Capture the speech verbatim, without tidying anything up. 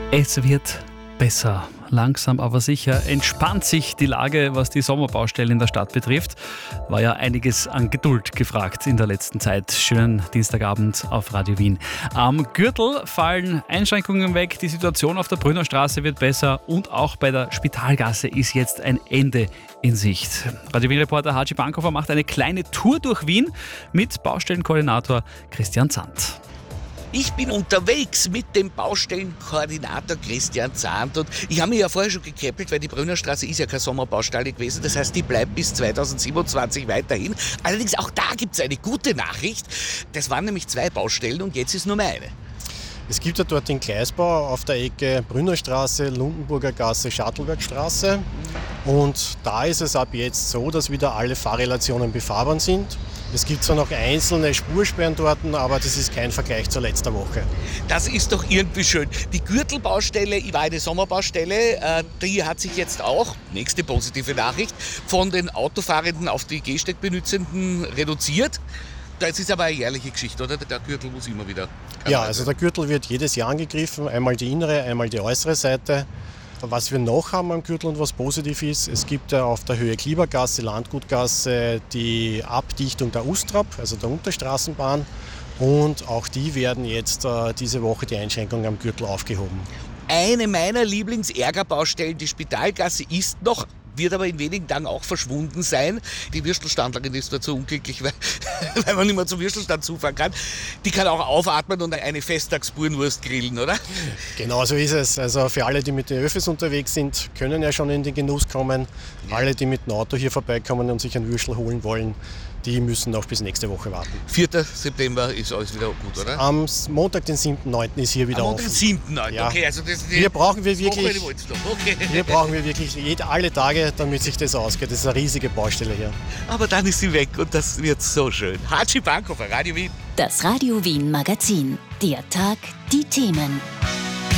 Es wird besser. Langsam aber sicher entspannt sich die Lage, was die Sommerbaustellen in der Stadt betrifft. War ja einiges an Geduld gefragt in der letzten Zeit. Schönen Dienstagabend auf Radio Wien. Am Gürtel fallen Einschränkungen weg, die Situation auf der Brünnerstraße wird besser und auch bei der Spitalgasse ist jetzt ein Ende in Sicht. Radio Wien-Reporter Haji Bankhofer macht eine kleine Tour durch Wien mit Baustellenkoordinator Christian Zandt. Ich bin unterwegs mit dem Baustellenkoordinator Christian Zandt und ich habe mich ja vorher schon gekäppelt, weil die Brünnerstraße ist ja keine Sommerbaustelle gewesen. Das heißt, die bleibt bis zweitausendsiebenundzwanzig weiterhin. Allerdings auch da gibt es eine gute Nachricht. Das waren nämlich zwei Baustellen und jetzt ist nur mehr eine. Es gibt ja dort den Gleisbau auf der Ecke Brünnerstraße, Lundenburger Gasse, Schattelbergstraße. Und da ist es ab jetzt so, dass wieder alle Fahrrelationen befahrbar sind. Es gibt zwar noch einzelne Spursperren dort, aber das ist kein Vergleich zur letzten Woche. Das ist doch irgendwie schön. Die Gürtelbaustelle war eine Sommerbaustelle. Die hat sich jetzt auch, nächste positive Nachricht, von den Autofahrenden auf die Gehsteigbenützenden reduziert. Das ist aber eine jährliche Geschichte, oder? Der Gürtel muss immer wieder... Ja, also der Gürtel wird jedes Jahr angegriffen. Einmal die innere, einmal die äußere Seite. Was wir noch haben am Gürtel und was positiv ist, es gibt ja auf der Höhe Kliebergasse, Landgutgasse die Abdichtung der Ustrap, also der Unterstraßenbahn. Und auch die werden jetzt äh, diese Woche die Einschränkungen am Gürtel aufgehoben. Eine meiner Lieblingsärgerbaustellen, die Spitalgasse, ist noch, wird aber in wenigen Tagen auch verschwunden sein. Die Würstelstandlerin ist dazu unglücklich, weil, weil man nicht mehr zum Würstelstand zufahren kann. Die kann auch aufatmen und eine Festtagsburenwurst grillen, oder? Genau so ist es. Also für alle, die mit den Öffis unterwegs sind, können ja schon in den Genuss kommen. Ja. Alle, die mit dem Auto hier vorbeikommen und sich einen Würstel holen wollen, die müssen noch bis nächste Woche warten. vierter September ist alles wieder gut, oder? Am Montag, den siebten neunten ist hier wieder Am offen. Montag, den siebten neunten Ja. Okay, also das, die hier brauchen wir wirklich, okay. hier brauchen wir wirklich jede, alle Tage, damit sich das ausgeht. Das ist eine riesige Baustelle hier. Aber dann ist sie weg und das wird so schön. Haji Bankhofer, Radio Wien. Das Radio Wien Magazin. Der Tag, die Themen.